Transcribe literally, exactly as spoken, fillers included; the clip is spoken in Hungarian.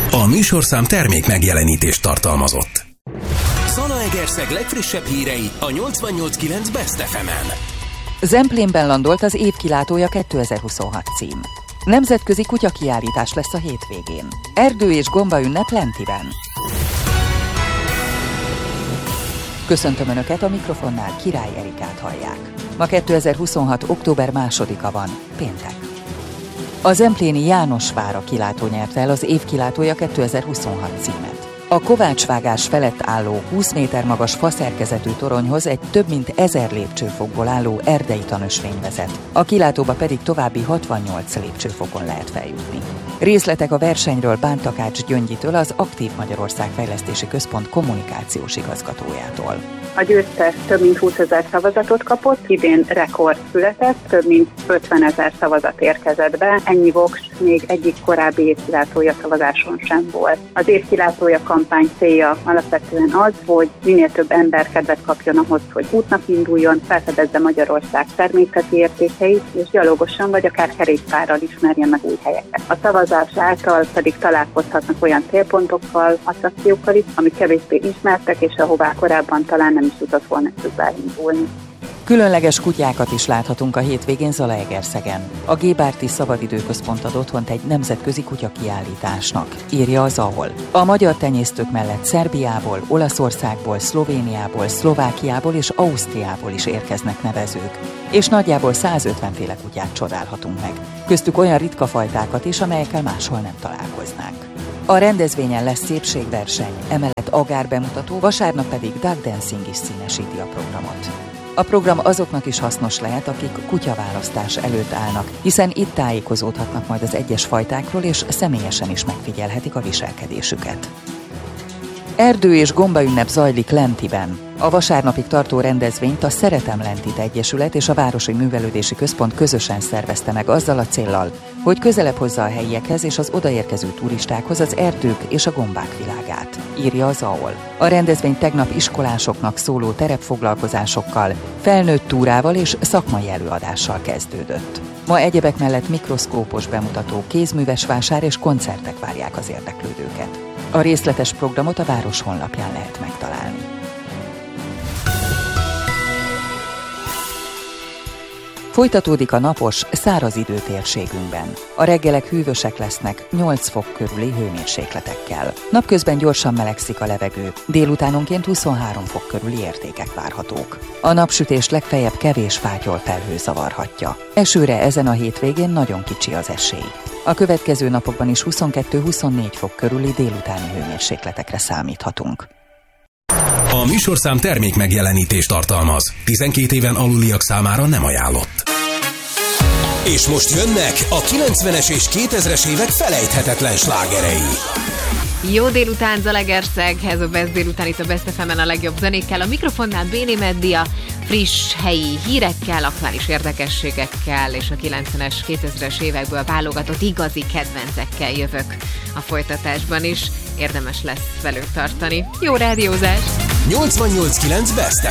A műsorszám termék megjelenítést tartalmazott. Zalaegerszeg legfrissebb hírei a nyolcvannyolc kilenc Best ef emen. Zemplénben landolt az év kilátója kétezer-huszonhat cím. Nemzetközi kutyakiállítás lesz a hétvégén. Erdő és gomba ünnep Lentiben. Köszöntöm Önöket, a mikrofonnál Király Erikát hallják. Ma kétezer-huszonhat. október másodika van, péntek. A zempléni Jánosvára kilátó nyerte el az év kilátója kétezer-huszonhat címet. A kovácsvágás felett álló húsz méter magas faszerkezetű toronyhoz egy több mint ezer lépcsőfokból álló erdei tanösvény vezet. A kilátóba pedig további hatvannyolc lépcsőfokon lehet feljutni. Részletek a versenyről Bán Takács Gyöngyitől, az Aktív Magyarország Fejlesztési Központ kommunikációs igazgatójától. A győztes több mint húszezer szavazatot kapott, idén rekord született, több mint ötvenezer szavazat érkezett be, ennyi voks még egyik korábbi évkilátója szavazáson sem volt. Az évkilátója kampány célja alapvetően az, hogy minél több ember kedvet kapjon ahhoz, hogy útnak induljon, felfedezze Magyarország természeti értékeit, és gyalogosan vagy akár kerékpárral ismerjen meg új helyeket. A szavazás által pedig találkozhatnak olyan célpontokkal, attrakciókkal is, amik kevésbé ismertek, és ahová korábban talán nem is tudott volna elindulni. Különleges kutyákat is láthatunk a hétvégén Zalaegerszegen. A Gébárti Szabadidőközpont ad otthont egy nemzetközi kutyakiállításnak, írja az á o el. A magyar tenyésztők mellett Szerbiából, Olaszországból, Szlovéniából, Szlovákiából és Ausztriából is érkeznek nevezők, és nagyjából százötven féle kutyát csodálhatunk meg. Köztük olyan ritka fajtákat is, amelyekkel máshol nem találkoznánk. A rendezvényen lesz szépségverseny, emellett agár bemutató, vasárnap pedig duck dancing is színesíti a programot. A program azoknak is hasznos lehet, akik kutyaválasztás előtt állnak, hiszen itt tájékozódhatnak majd az egyes fajtákról, és személyesen is megfigyelhetik a viselkedésüket. Erdő és gomba ünnep zajlik Lentiben. A vasárnapig tartó rendezvényt a Szeretem Lentit Egyesület és a Városi Művelődési Központ közösen szervezte meg azzal a céllal, hogy közelebb hozza a helyiekhez és az odaérkező turistákhoz az erdők és a gombák világát, írja az á o el. A rendezvény tegnap iskolásoknak szóló terepfoglalkozásokkal, felnőtt túrával és szakmai előadással kezdődött. Ma egyebek mellett mikroszkópos bemutató, kézműves vásár és koncertek várják az érdeklődőket. A részletes programot a város honlapján lehet megtalálni. Folytatódik a napos, száraz idő térségünkben. A reggelek hűvösek lesznek, nyolc fok körüli hőmérsékletekkel. Napközben gyorsan melegszik a levegő, délutánonként huszonhárom fok körüli értékek várhatók. A napsütés legfeljebb kevés fátyol felhő zavarhatja. Esőre ezen a hétvégén nagyon kicsi az esély. A következő napokban is huszonkettő-huszonnégy fok körüli délutáni hőmérsékletekre számíthatunk. A műsorszám termék megjelenítést tartalmaz. tizenkét éven aluliak számára nem ajánlott. És most jönnek a kilencvenes és kétezres évek felejthetetlen slágerei. Jó délután Zalaegerszeg, ez a Best délután itt a Best ef emen a legjobb zenékkel. A mikrofonnál Béni Meddia, friss helyi hírekkel, aktuális érdekességekkel és a kilencvenes, kétezres évekből válogatott igazi kedvencekkel jövök a folytatásban is. Érdemes lesz velük tartani. Jó rádiózást! nyolcvannyolc kilenc Best